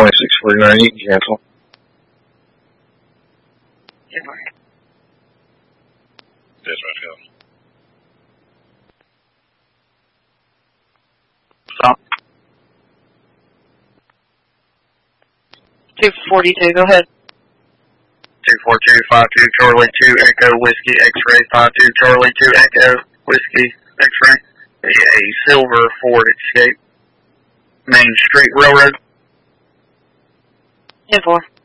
2649, you can cancel. Dispatch, Stop. 242, go ahead. 24252 Charlie 2 Echo Whiskey X-Ray 52 Charlie 2 Echo Whiskey X-Ray. A silver Ford Escape. Main Street Railroad. 10-4.